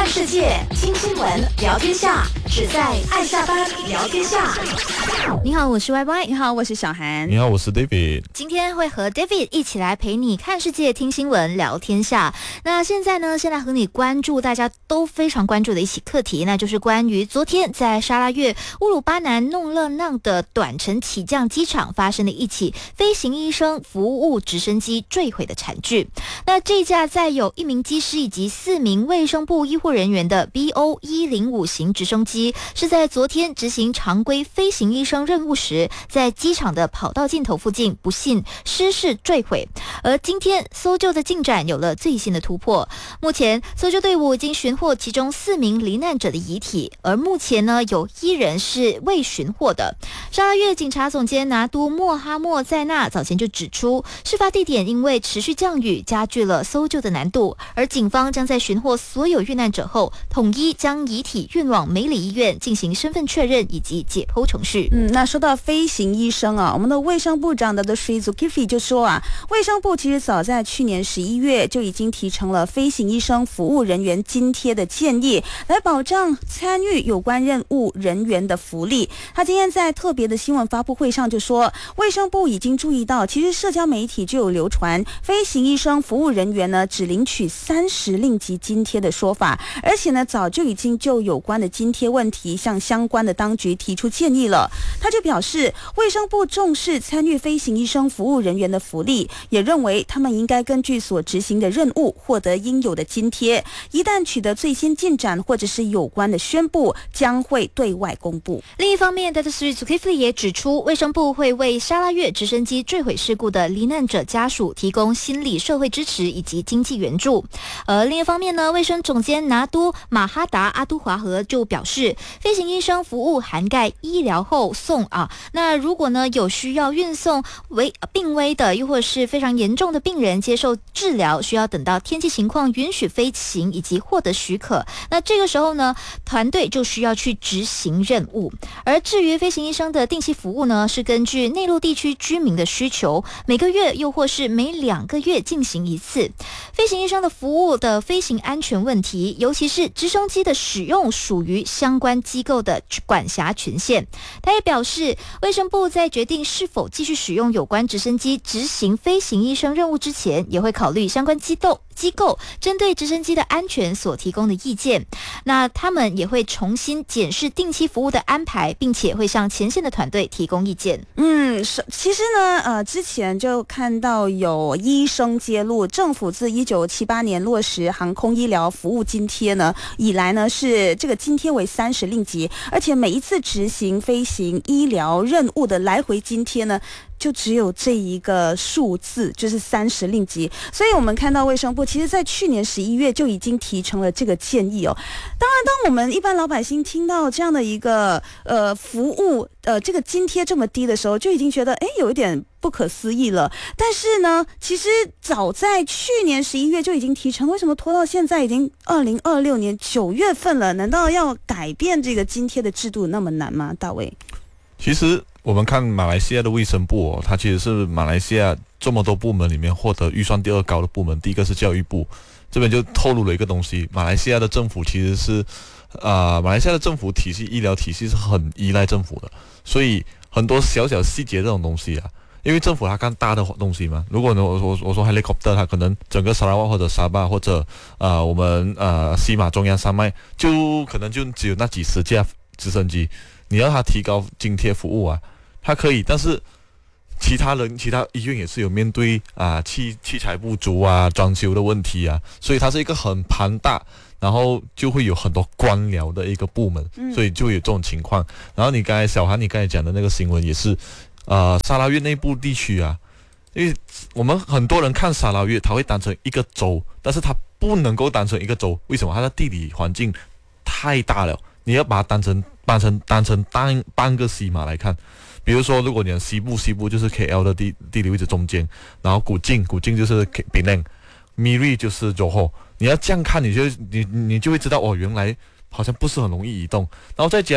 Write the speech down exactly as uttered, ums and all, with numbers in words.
世界，听新闻，聊天下，只在爱下班聊天下。 你好，我是 Y Y。 你好，我是小韩。 你好，我是 David。 今天会和 David 一起来陪你看世界、听新闻、聊天下。那现在呢，先来和你关注大家都非常关注的一起课题，那就是关于昨天在沙拉越乌鲁巴南弄勒浪的短程起降机场发生的一起飞行医生服务直升机坠毁的惨剧。那这架载有一名机师以及四名卫生部医护人员的 B O 一零五型直升机，是在昨天执行常规飞行医生任务时，在机场的跑道尽头附近不幸失事坠毁。而今天搜救的进展有了最新的突破，目前搜救队伍已经寻获其中四名罹难者的遗体，而目前呢有一人是未寻获的。沙拉越警察总监拿督莫哈默在纳早前就指出，事发地点因为持续降雨加剧了搜救的难度，而警方将在寻获所有遇难者后，统一将遗体运往梅里医院进行身份确认以及解剖程序。 嗯，那说到飞行医生啊，我们的卫生部长的 Sri Zulkifli 就说啊，卫生部其实早在去年十一月就已经提成了飞行医生服务人员津贴的建议，来保障参与有关任务人员的福利。他今天在特别的新闻发布会上就说，卫生部已经注意到，其实社交媒体就有流传飞行医生服务人员呢只领取三十令吉津贴的说法，而且呢早就已经就有关的津贴问题向相关的当局提出建议了。他就表示，卫生部重视参与飞行医生服务人员的福利，也认为他们应该根据所执行的任务获得应有的津贴。一旦取得最新进展或者是有关的宣布，将会对外公布。 另一方面 Doctor Sri Zulkifli 也指出，卫生部会为沙拉越直升机坠毁事故的罹难者家属提供心理社会支持以及经济援助。而另一方面呢，卫生总监拿督马哈达阿都华和就表示，飞行医生服务涵盖医疗后送啊，那如果呢有需要运送为病危的又或者是非常严重的病人接受治疗，需要等到天气情况允许飞行以及获得许可，那这个时候呢团队就需要去执行任务。而至于飞行医生的定期服务呢，是根据内陆地区居民的需求，每个月又或是每两个月进行一次。飞行医生的服务的飞行安全问题，尤其是直升机的使用，属于相关机构的管辖权限。他也表示，卫生部在决定是否继续使用有关直升机执行飞行医生任务之前，也会考虑相关机构机构针对直升机的安全所提供的意见。那他们也会重新检视定期服务的安排，并且会向前线的团队提供意见。 嗯，其实呢，呃，之前就看到有医生揭露，政府自一九七八年落实航空医疗服务津贴呢以来呢，是这个津贴为三十令吉，而且每一次执行飞行医疗任务的来回津贴呢，就只有这一个数字，就是三十令吉。所以我们看到卫生部其实在去年十一月就已经提成了这个建议哦。当然，当我们一般老百姓听到这样的一个呃服务呃这个津贴这么低的时候，就已经觉得哎有一点不可思议了。但是呢，其实早在去年十一月就已经提成，为什么拖到现在已经二零二六年九月份了？难道要改变这个津贴的制度那么难吗？大卫？ 其实我们看马来西亚的卫生部哦，它其实是马来西亚这么多部门里面获得预算第二高的部门，第一个是教育部，这边就透露了一个东西，马来西亚的政府其实是呃，马来西亚的政府体系医疗体系是很依赖政府的，所以很多小小细节这种东西啊，因为政府它干大的东西嘛，如果呢我我我说 helicopter 它可能整个沙拉瓦或者沙巴或者呃我们呃西马中央山脉就可能就只有那几十架直升机，你要它提高津贴服务啊，它可以，但是其他人其他医院也是有面对啊器器材不足啊装修的问题啊，所以它是一个很庞大，然后就会有很多官僚的一个部门，所以就会有这种情况。然后你刚才小韩你刚才讲的那个新闻也是呃沙拉越内部地区啊，因为我们很多人看沙拉越它会当成一个州，但是它不能够当成一个州，为什么？它的地理环境太大了，你要把它当成当成当成单半个西马来看。比如说，如果你的西部西部就是 K L 的地地理位置中间，然后古晋古晋就是 Penang，Miri 就是 Johor， 你要这样看，你就你你就会知道哦，原来好像不是很容易移动。然后再加